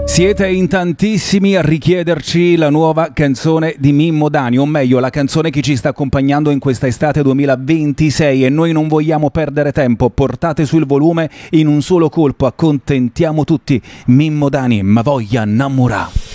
Siete in tantissimi a richiederci la nuova canzone di Mimmo Dani, o meglio la canzone che ci sta accompagnando in questa estate 2026, e noi non vogliamo perdere tempo. Portate sul volume in un solo colpo, accontentiamo tutti. Mimmo Dani, ma voglia innamorà.